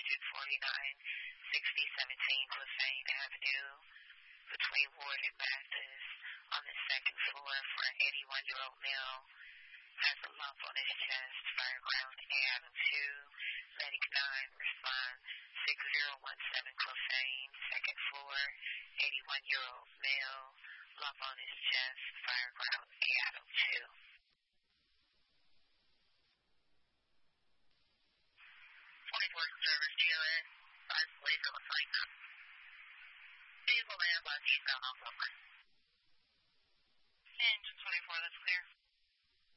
Digit 496017 Hussein Avenue between Ward and Baptist on the second floor for an 81-year-old male. Has a lump on his chest, Fireground A Adam 2, Medic 9, respond 6017 Hussein, second floor, 81-year-old male, lump on his chest, Fireground A Adam 2. 24th Service GON, 5 police on the site. Vehicle man by eastbound off Lumber. Engine 24, that's clear.